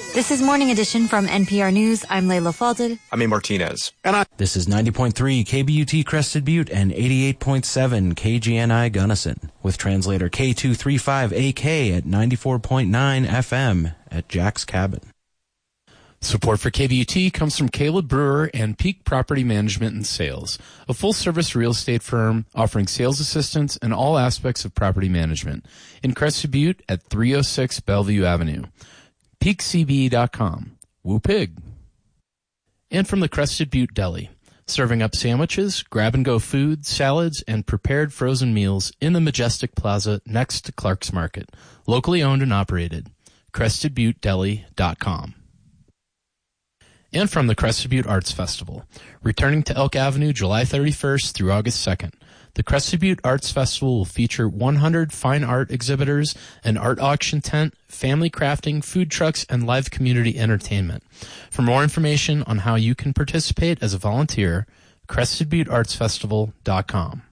This is Morning Edition from NPR News. I'm Layla Falded. I'm A. Martinez. This is 90.3 KBUT Crested Butte and 88.7 KGNI Gunnison, with translator K235AK at 94.9 FM at Jack's Cabin. Support for KBUT comes from Caleb Brewer and Peak Property Management and Sales, a full-service real estate firm offering sales assistance in all aspects of property management. In Crested Butte at 306 Bellevue Avenue. PeakCBE.com. Woo Pig. And from the Crested Butte Deli, serving up sandwiches, grab-and-go food, salads, and prepared frozen meals in the Majestic Plaza next to Clark's Market. Locally owned and operated. CrestedButteDeli.com. And from the Crested Butte Arts Festival, returning to Elk Avenue July 31st through August 2nd. The Crested Butte Arts Festival will feature 100 fine art exhibitors, an art auction tent, family crafting, food trucks, and live community entertainment. For more information on how you can participate as a volunteer, CrestedButteArtsFestival.com.